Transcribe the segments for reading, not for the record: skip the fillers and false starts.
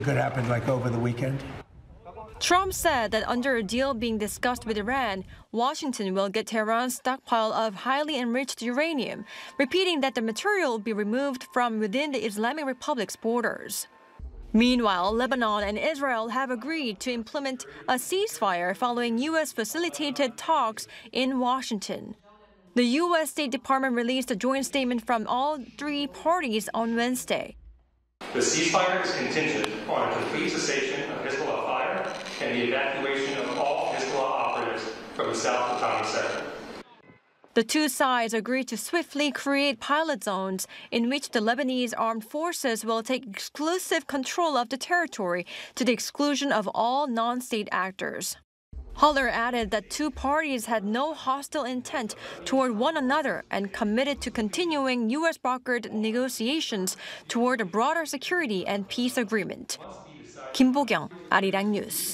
Could happen like over the weekend. Trump said that under a deal being discussed with Iran, Washington will get Tehran's stockpile of highly enriched uranium, repeating that the material will be removed from within the Islamic Republic's borders. Meanwhile, Lebanon and Israel have agreed to implement a ceasefire following U.S.-facilitated talks in Washington. The U.S. State Department released a joint statement from all three parties on Wednesday. The ceasefire is contingent on a complete cessation of Hezbollah fire and the evacuation of all Hezbollah operatives from the South Litani sector. The two sides agreed to swiftly create pilot zones in which the Lebanese armed forces will take exclusive control of the territory to the exclusion of all non-state actors. Haller added that two parties had no hostile intent toward one another and committed to continuing U.S.-brokered negotiations toward a broader security and peace agreement. Kim Bo-kyung, Arirang News.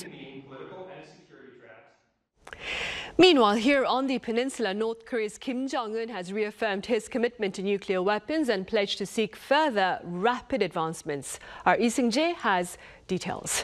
Meanwhile, here on the peninsula, North Korea's Kim Jong-un has reaffirmed his commitment to nuclear weapons and pledged to seek further rapid advancements. Our Lee Seung-jae has details.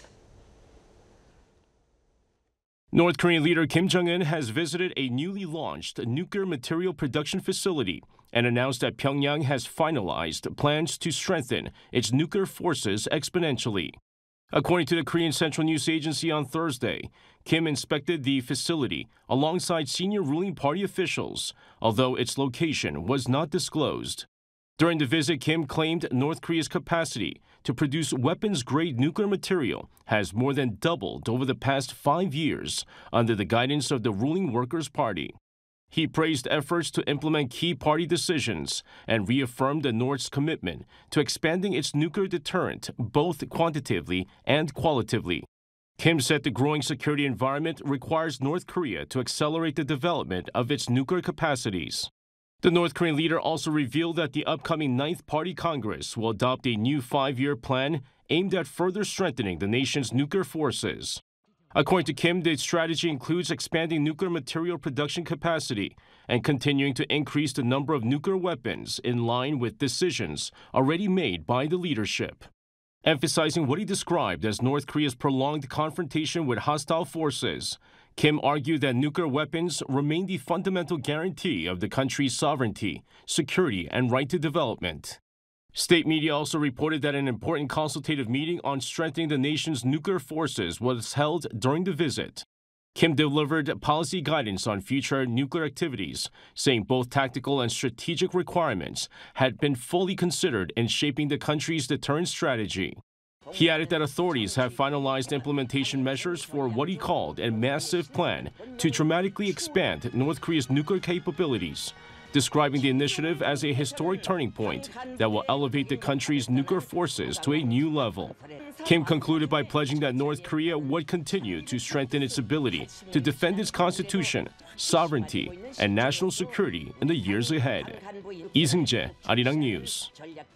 North Korean leader Kim Jong-un has visited a newly launched nuclear material production facility and announced that Pyongyang has finalized plans to strengthen its nuclear forces exponentially. According to the Korean Central News Agency on Thursday, Kim inspected the facility alongside senior ruling party officials, although its location was not disclosed. During the visit, Kim claimed North Korea's capacity to produce weapons-grade nuclear material has more than doubled over the past 5 years under the guidance of the ruling Workers' Party. He praised efforts to implement key party decisions and reaffirmed the North's commitment to expanding its nuclear deterrent both quantitatively and qualitatively. Kim said the growing security environment requires North Korea to accelerate the development of its nuclear capacities. The North Korean leader also revealed that the upcoming 9th Party Congress will adopt a new 5-year plan aimed at further strengthening the nation's nuclear forces. According to Kim, the strategy includes expanding nuclear material production capacity and continuing to increase the number of nuclear weapons in line with decisions already made by the leadership. Emphasizing what he described as North Korea's prolonged confrontation with hostile forces, Kim argued that nuclear weapons remain the fundamental guarantee of the country's sovereignty, security, and right to development. State media also reported that an important consultative meeting on strengthening the nation's nuclear forces was held during the visit. Kim delivered policy guidance on future nuclear activities, saying both tactical and strategic requirements had been fully considered in shaping the country's deterrent strategy. He added that authorities have finalized implementation measures for what he called a massive plan to dramatically expand North Korea's nuclear capabilities, describing the initiative as a historic turning point that will elevate the country's nuclear forces to a new level. Kim concluded by pledging that North Korea would continue to strengthen its ability to defend its constitution, sovereignty, and national security in the years ahead. Lee Seung-jae, Arirang News.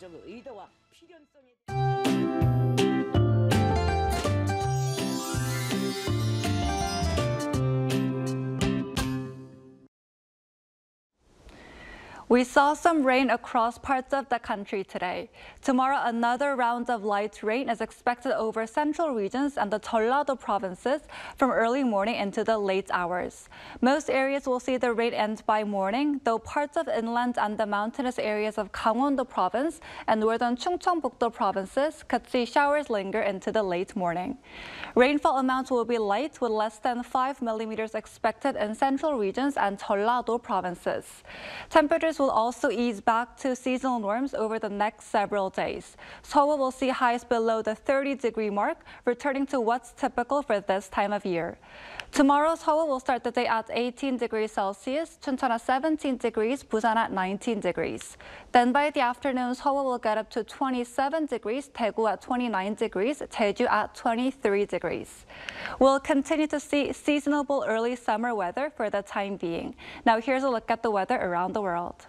We saw some rain across parts of the country today. Tomorrow, another round of light rain is expected over central regions and the Jeollado provinces from early morning into the late hours. Most areas will see the rain end by morning, though parts of inland and the mountainous areas of Gangwon-do province and northern Chungcheongbuk-do provinces could see showers linger into the late morning. Rainfall amounts will be light with less than 5 millimeters expected in central regions and Jeollado provinces. Temperatures will also ease back to seasonal norms over the next several days. Seoul will see highs below the 30-degree mark, returning to what's typical for this time of year. Tomorrow, Seoul will start the day at 18 degrees Celsius, Chuncheon at 17 degrees, Busan at 19 degrees. Then by the afternoon, Seoul will get up to 27 degrees, Daegu at 29 degrees, Jeju at 23 degrees. We'll continue to see seasonable early summer weather for the time being. Now here's a look at the weather around the world.